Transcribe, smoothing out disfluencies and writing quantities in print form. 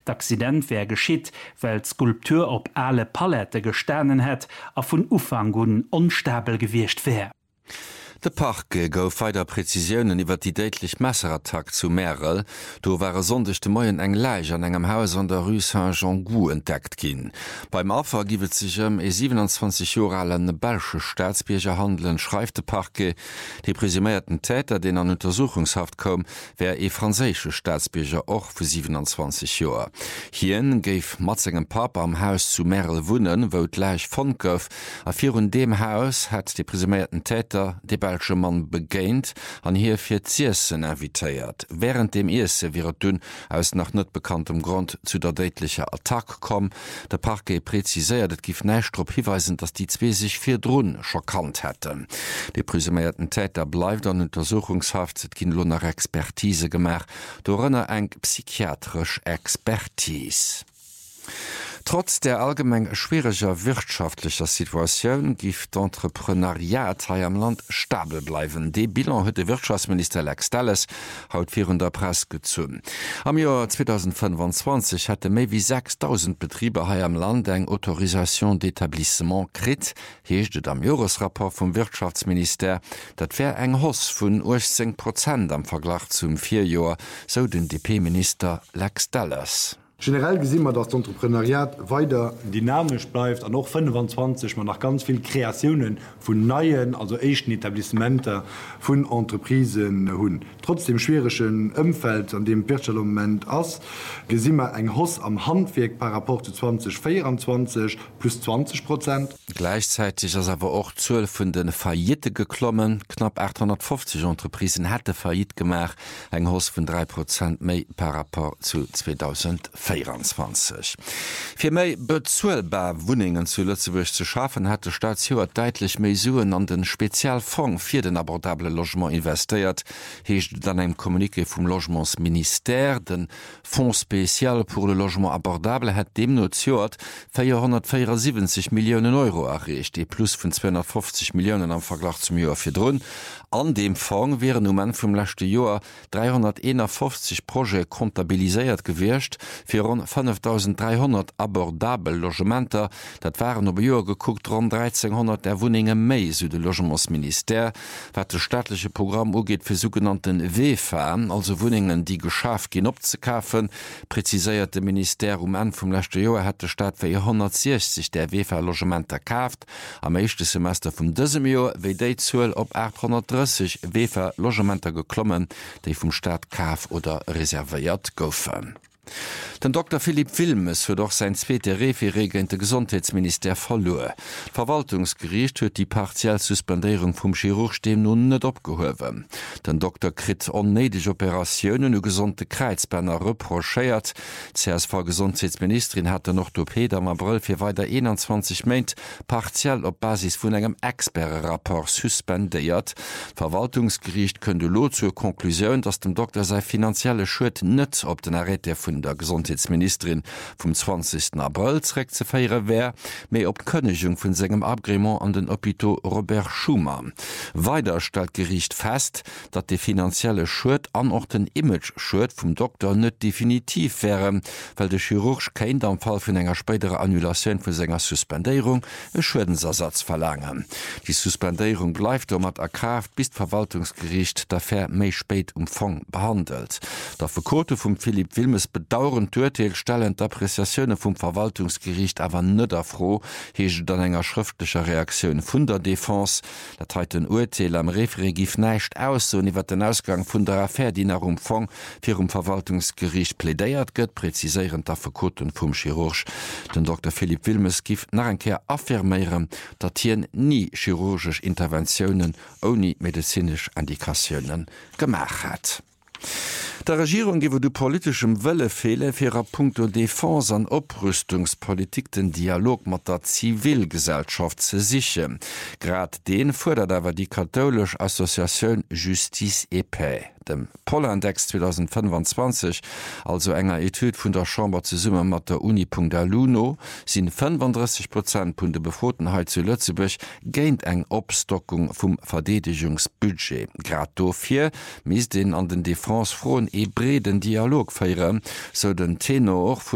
D'accident wär geschitt, weil d'Skulptur op alle Palette gestanden het a vun Ufangun unstabel gewircht wär. De Parke gouf weiter Präzisionen iwwer die deitlich Messerattack zu Merel, do war sondigchte Moien eng Leich an engem Haus an der Rue Saint-Jean-Gou entdeckt ginn. Beim Affer giwet sich e 27 Jahre alten Belsche Staatsbierger handeln, schreibt de Parke, die presumierten Täter, den an Untersuchungshaft kom, wär e franzésche Staatsbierger och vu 27 Joer. Hien géif matzegem Papa am Haus zu Merel wunnen, wo d'Leich von gouf, a virun dem Haus hat die presumierten Täter de Belsche Mann begéint an hier fir Ziessen invitéiert. Während dem Ise wie dünn aus nach net bekanntem Grund zu der deitlicher Attack kom, der Parke präziséiert, et gif näistrop hiweisen, dass die zwee sich fir Drun schokant hätten. Die presumierten Täter bleibt an Untersuchungshaft, et ginn lunner Expertise gemach, dorënner eng psychiatrisch Expertise. Trotz der allgemein schwieriger wirtschaftlicher Situation gift d'Entrepreneuriat am Land stabil bleiben. De Bilan huet de Wirtschaftsminister Lex Dallas haut vir der Presse gezun. Am Jahr 2025 hatte méi wie 6000 Betriebe am Land eng Autorisation d'établissement krit, heeschtet am Jahresrapport vom Wirtschaftsminister, dat wär eng Hoss vun 18% am Vergleich zum 4 Jahr, so den DP-Minister Lex Dallas. Generell gesehen wir, dass das Entrepreneuriat weiter dynamisch bleibt, und auch 25 man nach ganz viel Kreationen von neuen, also echten Etablissementen von Entreprisen hun. Trotzdem schwierigen Umfeld, an dem Wirtschaftsmoment ist, gesehen wir ein Hoss am Handwerk par rapport zu 2024 plus 20%. Gleichzeitig ist aber auch 12 von den Faillite geklommen. Knapp 850 Entreprisen hätte Faillit gemacht, ein Hoss von 3% mehr par rapport zu 2024. Für méi bezuelbar Wuningen zu Lützeburg zu schaffen, hat die Staat deutlich méi Suen an den Spezialfonds für den abordable Logement investiert, hecht dann ein Kommuniqué vom Logementsministère. Den Fonds Spezial pour le Logement abordable hat dem notiert 474 Millionen Euro erreicht, die plus von 250 Millionen am Vergleich zum Jahr für drun. An dem Fonds wären um vom letzten Jahr 351 Projekte kontabilisiert gewircht, für rund 5.300 abordable Logementer. Dat waren op Joer geguckt rund 1300 der Wohnungen méi so de Logementsministère, wat de staatliche Programm ugeht für sogenannten WFA, also Wohnungen, die geschafft gin opzekaufen. Präziséiert de Minister an vom letzten Jahr hat de Staat 460 der WFA-Logementer kauft. Am ersten Semester vum diesem Jahr wéi déi Zuel op 830 WFA-Logementer geklommen, déi vom Staat kauf oder reserviert goufen. Den Dr. Philipp Wilmes für doch sein zweite referegente Gesundheitsminister verlor. Verwaltungsgericht huet die partiell Suspendierung vom Chirurgstem nun net opgehowen. Den Doktor krit onnedig Operationen u gesunde Kreizbänder reprochéiert. CSV Gesundheitsministerin hatte noch d'OP am April fir weiter 21 Meint partiell op Basis vun engem Expertrapport suspendiert. Verwaltungsgericht könnte lo zur Konklusion, dass dem Doktor sei finanzielle Schuld net op den Arrêté vun der Gesundheitsministerin vom 20. April zrägt ze feiere wär, méi op Könnechung vun segem Abgrement an den Hôpital Robert Schumann. Weiter stellt Gericht fest, dat de finanzielle Schuld an auch den Image-Schuld vom Doktor net definitiv wäre, weil de Chirurg kein am Fall vun enger spätere Annulation vu senger Suspendierung e Schuldensersatz verlangen. Die Suspendierung bleibt mat erkraft, bis Verwaltungsgericht d'affaire méi spät Fond behandelt. Der Verkote vum Philipp Wilmes bedauernd Urteil stellen d'Appreciationune vum Verwaltungsgericht awer nëtter froh, hege dann enger schriftlicher Reaktion vun der Défense. Dat heit den Urteil am Referegif neicht aus, so iwwer den Ausgang vun der Affaire, die nach Fond fir Verwaltungsgericht plädéiert gëtt, preziséieren der Verkoten vum Chirurg. Den Dr. Philipp Wilmes gift nach enkeer affirméieren, dat hien nie chirurgisch Interventionen oni medizinisch Indikationen gemach hat. Der Regierung giwe du politischem Welle fehle firer Punkto Défense an Oprüstungspolitik den Dialog mat der Zivilgesellschaft ze siche. Grad den fordert awer die katholisch Association Justice et Paix. Dem Polindex 2025, also enger Etude vun der Chambre ze summe mat der Uni.luno, sind 35% vun de Befrotenheit zu Lützeburg géint eng Opstockung vum Verdedigungsbudget. Grad dofir mis den an den Défense frohen breden Dialog feieren, so den Tenor